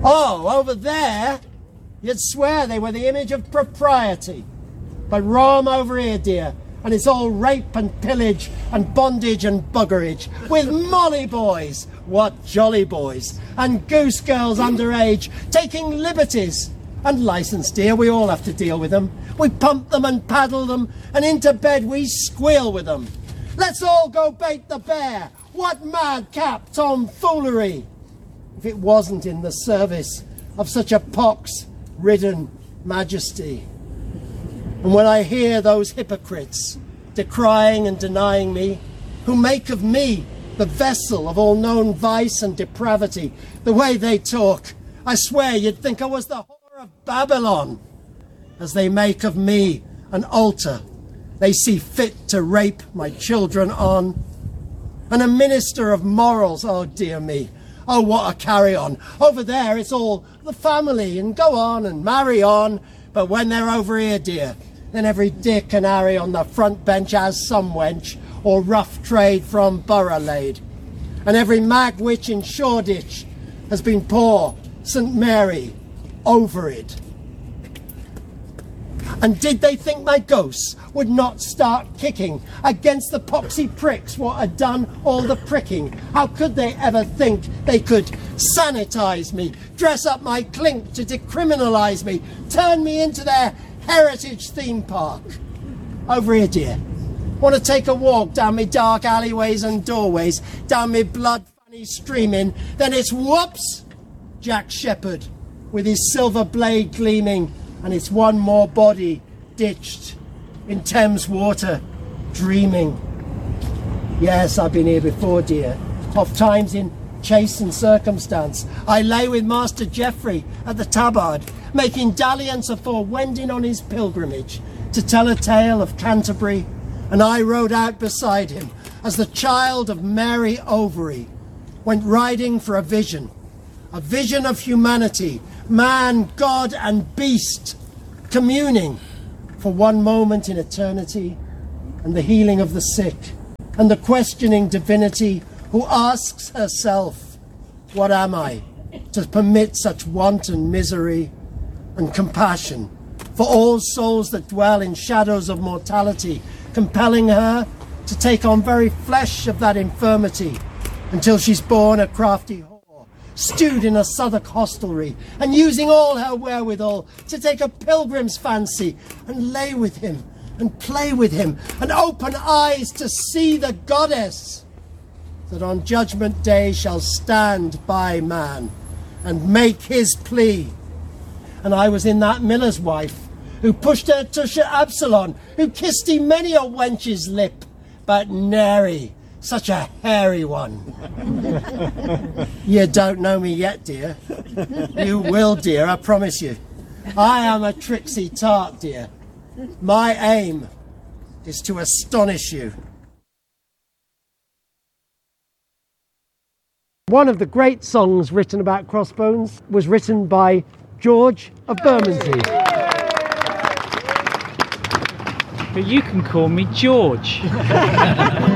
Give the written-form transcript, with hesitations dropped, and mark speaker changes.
Speaker 1: Oh, over there, you'd swear they were the image of propriety. But Rome over here, dear, and it's all rape and pillage and bondage and buggerage, with molly boys, what jolly boys, and goose girls underage, taking liberties. And licence, dear, we all have to deal with them. We pump them and paddle them, and into bed we squeal with them. Let's all go bait the bear. What madcap tomfoolery! If it wasn't in the service of such a pox-ridden majesty. And when I hear those hypocrites decrying and denying me, who make of me the vessel of all known vice and depravity, the way they talk, I swear you'd think I was the whore of Babylon. As they make of me an altar they see fit to rape my children on. And a minister of morals, oh dear me, oh what a carry-on. Over there it's all the family and go on and marry on, but when they're over here, dear, then every Dick and Harry on the front bench has some wench or rough trade from borough laid. And every mag witch in Shoreditch has been poor St Mary over it. And did they think my ghosts would not start kicking against the poxy pricks what had done all the pricking? How could they ever think they could sanitise me, dress up my clink to decriminalise me, turn me into their heritage theme park? Over here, dear. Want to take a walk down me dark alleyways and doorways, down me blood funny streaming, then it's whoops! Jack Sheppard with his silver blade gleaming, and it's one more body ditched in Thames water, dreaming. Yes, I've been here before, dear, oft times in chase and circumstance. I lay with Master Geoffrey at the Tabard, making dalliance afore wending on his pilgrimage to tell a tale of Canterbury, and I rode out beside him as the child of Mary Overy went riding for a vision of humanity, man, God and beast, communing for one moment in eternity, and the healing of the sick, and the questioning divinity who asks herself, what am I, to permit such wanton misery and compassion for all souls that dwell in shadows of mortality, compelling her to take on very flesh of that infirmity, until she's born a crafty whore, stewed in a Southwark hostelry, and using all her wherewithal to take a pilgrim's fancy, and lay with him, and play with him, and open eyes to see the goddess that on Judgment Day shall stand by man, and make his plea. And I was in that miller's wife, who pushed her tusher Absalom, who kissed him many a wench's lip, but nary such a hairy one. You don't know me yet, dear. You will, dear, I promise you. I am a tricksy tart, dear. My aim is to astonish you. One of the great songs written about Crossbones was written by George of Bermondsey.
Speaker 2: But you can call me George.